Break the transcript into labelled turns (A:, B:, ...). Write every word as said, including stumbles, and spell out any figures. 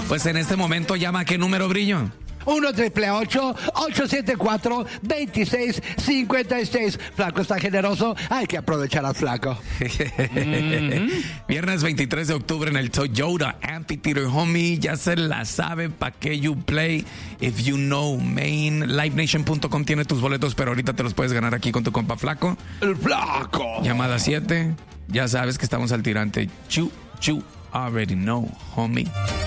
A: Pues en este momento llama a qué número, Brillo.
B: uno triple ocho, ocho siete cuatro, dos seis cinco seis. Flaco está generoso, hay que aprovechar al flaco.
A: mm-hmm. Viernes veintitrés de octubre en el Toyota Amphitheater, homie. Ya se la sabe pa' que you play. If you know, Maine. live nation punto com tiene tus boletos, pero ahorita te los puedes ganar aquí con tu compa Flaco.
B: El flaco.
A: Llamada siete. Ya sabes que estamos al tirante. You, you already know, homie.